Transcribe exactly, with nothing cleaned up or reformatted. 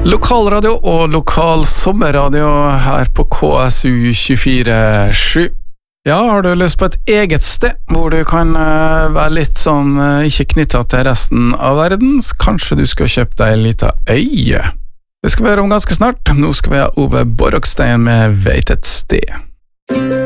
Lokalradio og lokal sommerradio her på K S U tjuefire sju. Ja, har du lyst på et eget sted hvor du kan uh, være litt sånn uh, ikke knyttet til resten av verden, så kanskje du skal kjøpe deg en liten øye. Det skal vi høre om ganske snart. Nå skal vi ha Ove Borrokstein med Vet et sted.